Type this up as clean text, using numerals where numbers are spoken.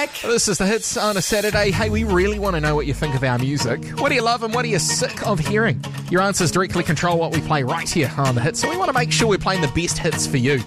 back. This is the Hits on a Saturday. Hey, we really want to know what you think of our music. What do you love and what are you sick of hearing? Your answers directly control what we play right here on the Hits, so we want to make sure we're playing the best hits for you.